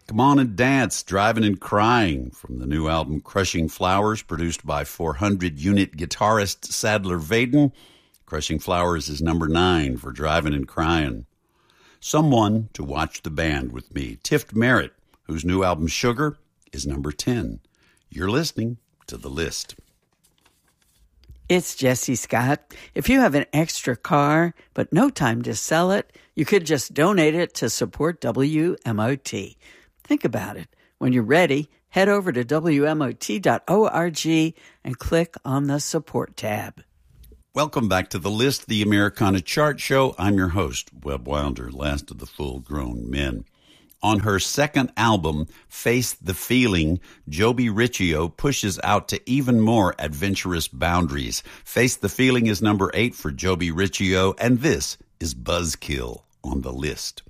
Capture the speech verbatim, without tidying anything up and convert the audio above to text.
Come On and Dance, Driving and Crying, from the new album Crushing Flowers, produced by four hundred unit guitarist Sadler Vaden. Crushing Flowers is number nine for Driving and Crying. Someone to Watch the Band with Me, Tift Merritt, whose new album Sugar is number ten. You're listening to The List. It's Jesse Scott. If you have an extra car but no time to sell it, you could just donate it to support W M O T. Think about it. When you're ready, head over to W M O T dot org and click on the support tab. Welcome back to The List, the Americana Chart Show. I'm your host, Webb Wilder, last of the full-grown men. On her second album, Face the Feeling, Joby Riccio pushes out to even more adventurous boundaries. Face the Feeling is number eight for Joby Riccio, and this is Buzzkill on The List.